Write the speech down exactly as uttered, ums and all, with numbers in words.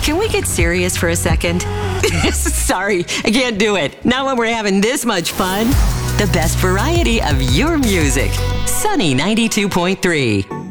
Can we get serious for a second? Sorry, I can't do it. Not when we're having this much fun. The best variety of your music. Sunny ninety-two point three.